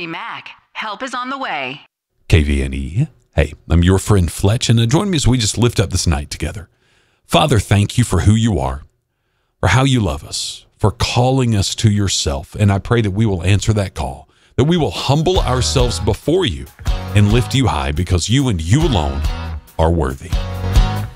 Mac. Help is on the way. KVNE. Hey, I'm your friend Fletch, and join me as we just lift up this night together. Father, thank you for who you are, for how you love us, for calling us to yourself. And I pray that we will answer that call, that we will humble ourselves before you and lift you high because you and you alone are worthy.